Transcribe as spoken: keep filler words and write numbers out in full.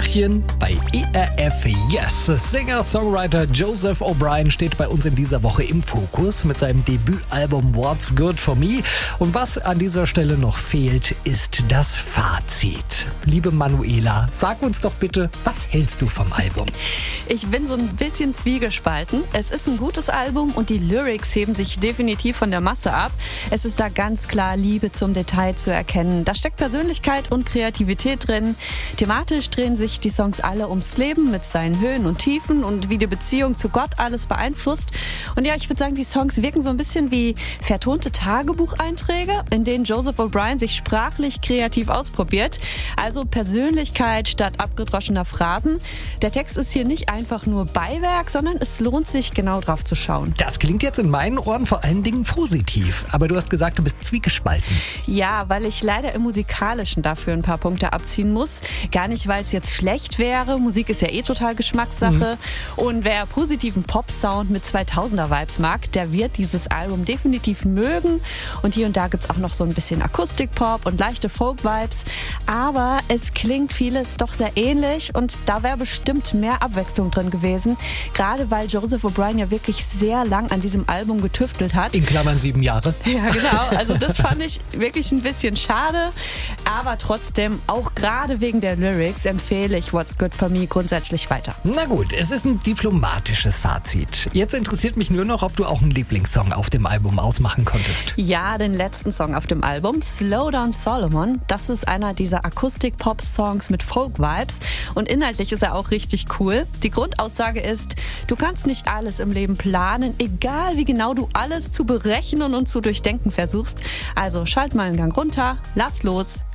München bei E R F Yes. Singer-Songwriter Joseph O'Brien steht bei uns in dieser Woche im Fokus mit seinem Debütalbum What's Good For Me. Und was an dieser Stelle noch fehlt, ist das Fazit. Liebe Manuela, sag uns doch bitte, was hältst du vom Album? Ich bin so ein bisschen zwiegespalten. Es ist ein gutes Album und die Lyrics heben sich definitiv von der Masse ab. Es ist da ganz klar Liebe zum Detail zu erkennen. Da steckt Persönlichkeit und Kreativität drin. Thematisch drehen sich die Songs alle ums Leben mit seinen Höhen und Tiefen und wie die Beziehung zu Gott alles beeinflusst. Und ja, ich würde sagen, die Songs wirken so ein bisschen wie vertonte Tagebucheinträge, in denen Joseph O'Brien sich sprachlich kreativ ausprobiert. Also Persönlichkeit statt abgedroschener Phrasen. Der Text ist hier nicht einfach nur Beiwerk, sondern es lohnt sich, genau drauf zu schauen. Das klingt jetzt in meinen Ohren vor allen Dingen positiv. Aber du hast gesagt, du bist zwiegespalten. Ja, weil ich leider im Musikalischen dafür ein paar Punkte abziehen muss. Gar nicht, weil es jetzt schlecht wäre. Musik ist ja eh total Geschmackssache. Mhm. Und wer positiven Pop-Sound mit zweitausender-Vibes mag, der wird dieses Album definitiv mögen. Und hier und da gibt es auch noch so ein bisschen Akustik-Pop und leichte Folk-Vibes. Aber es klingt vieles doch sehr ähnlich und da wäre bestimmt mehr Abwechslung drin gewesen. Gerade weil Joseph O'Brien ja wirklich sehr lang an diesem Album getüftelt hat. In Klammern sieben Jahre. Ja, genau. Also das fand ich wirklich ein bisschen schade. Aber trotzdem, auch gerade wegen der Lyrics, empfehle ich What's Good For Me grundsätzlich weiter. Na gut, es ist ein diplomatisches Fazit. Jetzt interessiert mich nur noch, ob du auch einen Lieblingssong auf dem Album ausmachen konntest. Ja, den letzten Song auf dem Album, Slow Down Solomon. Das ist einer dieser Akustik-Pop-Songs mit Folk-Vibes. Und inhaltlich ist er auch richtig cool. Die Grundaussage ist, du kannst nicht alles im Leben planen, egal wie genau du alles zu berechnen und zu durchdenken versuchst. Also schalt mal einen Gang runter, lass los,